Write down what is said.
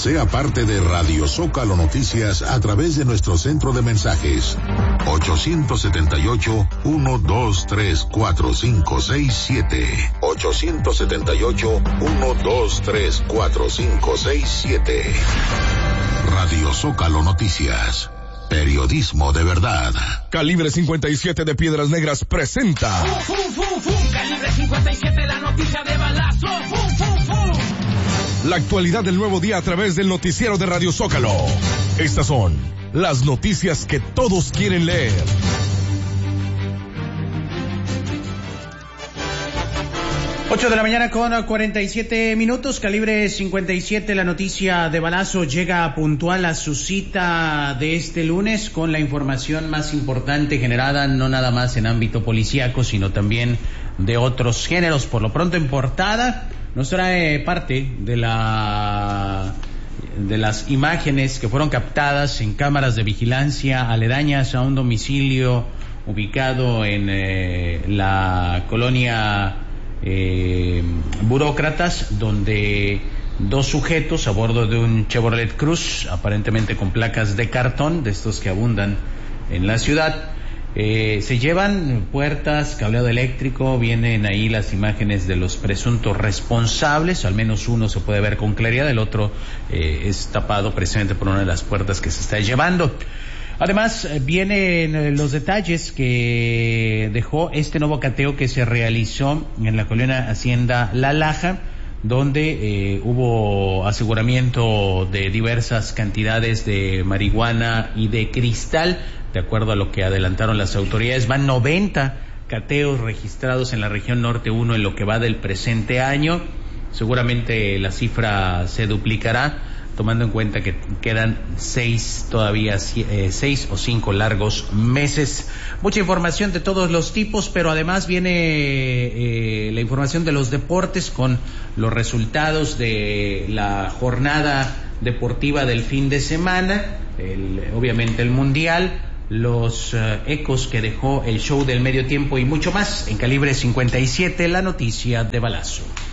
Sea parte de Radio Zócalo Noticias a través de nuestro centro de mensajes 878-123-4567. 878-123-4567. Radio Zócalo Noticias. Periodismo de verdad. Calibre 57 de Piedras Negras presenta. Calibre 57, la noticia de balazo. La actualidad del nuevo día a través del noticiero de Radio Zócalo. Estas son las noticias que todos quieren leer. Ocho de la mañana con 47 minutos, Calibre 57, la noticia de balazo llega puntual a su cita de este lunes con la información más importante generada no nada más en ámbito policíaco, sino también de otros géneros. Por lo pronto en portada nos trae parte de las imágenes que fueron captadas en cámaras de vigilancia aledañas a un domicilio ubicado en la colonia Burócratas, donde dos sujetos a bordo de un Chevrolet Cruz, aparentemente con placas de cartón, de estos que abundan en la ciudad, se llevan puertas, cableado eléctrico. Vienen ahí las imágenes de los presuntos responsables, al menos uno se puede ver con claridad, el otro es tapado precisamente por una de las puertas que se está llevando. Además, vienen los detalles que dejó este nuevo cateo que se realizó en la colonia Hacienda La Laja, donde hubo aseguramiento de diversas cantidades de marihuana y de cristal. De acuerdo a lo que adelantaron las autoridades, van 90 cateos registrados en la región Norte 1 en lo que va del presente año. Seguramente la cifra se duplicará, tomando en cuenta que quedan 6 o 5 largos meses. Mucha información de todos los tipos, pero además viene la información de los deportes con los resultados de la jornada deportiva del fin de semana, obviamente el Mundial, los ecos que dejó el show del medio tiempo y mucho más en Calibre 57, la noticia de balazo.